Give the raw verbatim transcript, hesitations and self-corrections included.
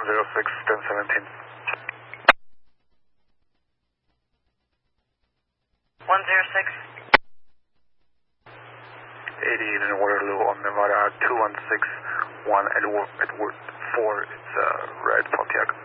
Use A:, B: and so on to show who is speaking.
A: one zero six, ten seventeen.
B: one zero six.
A: eighty-eight in Waterloo on Nevada, two one six one Edward, Edward four, it's uh, red Pontiac.